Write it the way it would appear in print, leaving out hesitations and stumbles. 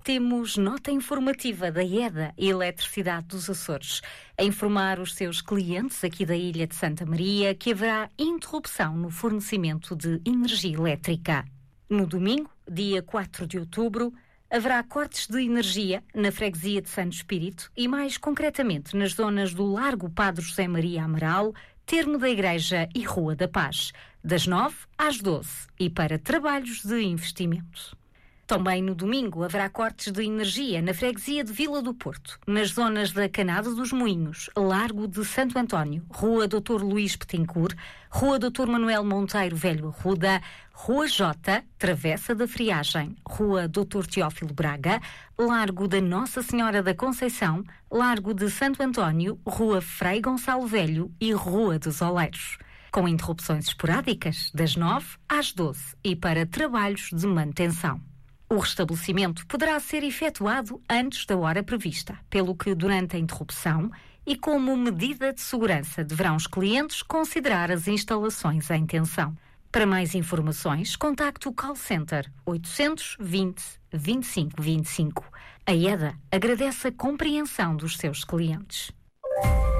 Temos nota informativa da EDA, Eletricidade dos Açores, a informar os seus clientes aqui da Ilha de Santa Maria que haverá interrupção no fornecimento de energia elétrica. No domingo, dia 4 de outubro, haverá cortes de energia na freguesia de Santo Espírito e, mais concretamente, nas zonas do Largo Padre José Maria Amaral, Termo da Igreja e Rua da Paz, das 9 às 12 e para trabalhos de investimento. Também no domingo haverá cortes de energia na freguesia de Vila do Porto, nas zonas da Canada dos Moinhos, Largo de Santo António, Rua Dr. Luís Petincourt, Rua Dr. Manuel Monteiro Velho Arruda, Rua J, Travessa da Friagem, Rua Dr. Teófilo Braga, Largo da Nossa Senhora da Conceição, Largo de Santo António, Rua Frei Gonçalo Velho e Rua dos Oleiros, com interrupções esporádicas das 9 às 12 e para trabalhos de manutenção. O restabelecimento poderá ser efetuado antes da hora prevista, pelo que, durante a interrupção e como medida de segurança, deverão os clientes considerar as instalações em tensão. Para mais informações, contacte o call center 820 25 25. A EDA agradece a compreensão dos seus clientes.